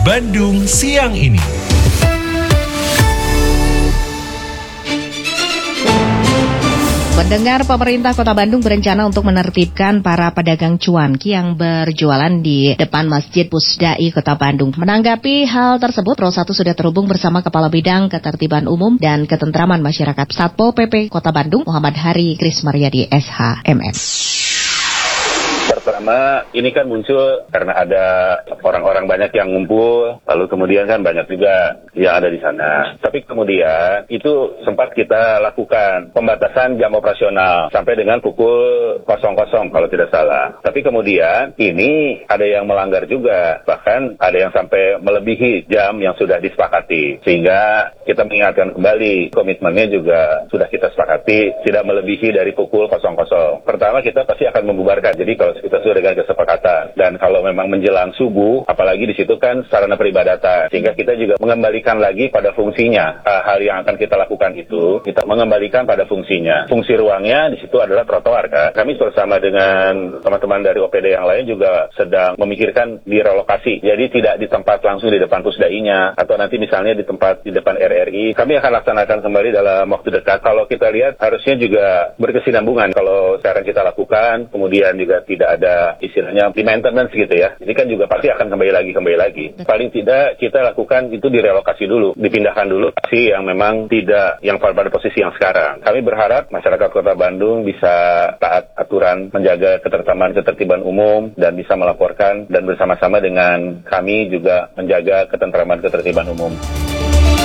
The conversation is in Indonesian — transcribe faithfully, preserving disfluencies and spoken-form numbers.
Bandung siang ini. Pendengar, pemerintah Kota Bandung berencana untuk menertibkan para pedagang cuanki yang berjualan di depan Masjid Pusdai Kota Bandung. Menanggapi hal tersebut, Pro satu sudah terhubung bersama Kepala Bidang Ketertiban Umum dan Ketentraman Masyarakat Satpol P P Kota Bandung, Muhammad Hari Krismaryadi S H M S. Pertama, ini kan muncul karena ada orang-orang banyak yang ngumpul, lalu kemudian kan banyak juga yang ada di sana. Tapi kemudian itu sempat kita lakukan pembatasan jam operasional sampai dengan pukul nol nol kalau tidak salah. Tapi kemudian ini ada yang melanggar juga, bahkan ada yang sampai melebihi jam yang sudah disepakati. Sehingga kita mengingatkan kembali, komitmennya juga sudah kita sepakati tidak melebihi dari pukul nol nol. Pertama, kita pasti akan membubarkan. Jadi kalau kita sudah dengan kesepakatan, dan kalau memang menjelang subuh, apalagi di situ kan sarana peribadatan, sehingga kita juga mengembalikan lagi pada fungsinya. Uh, hal yang akan kita lakukan itu kita mengembalikan pada fungsinya. Fungsi ruangnya di situ adalah trotoar kan. Kami bersama dengan teman-teman dari O P D yang lain juga sedang memikirkan direlokasi. Jadi tidak di tempat langsung di depan pusdainya, atau nanti misalnya di tempat di depan R R I. Kami akan laksanakan kembali dalam waktu dekat. Kalau kita lihat harusnya juga berkesinambungan. Kalau sekarang kita lakukan, kemudian juga tidak ada istilahnya di maintenance gitu ya. Ini kan juga pasti akan kembali lagi, kembali lagi. Paling tidak kita lakukan itu direlokasi dulu, dipindahkan dulu si yang memang tidak, yang pada posisi yang sekarang. Kami berharap masyarakat Kota Bandung bisa taat aturan, menjaga ketertiban ketertiban umum, dan bisa melaporkan, dan bersama-sama dengan kami juga menjaga ketentraman ketertiban umum.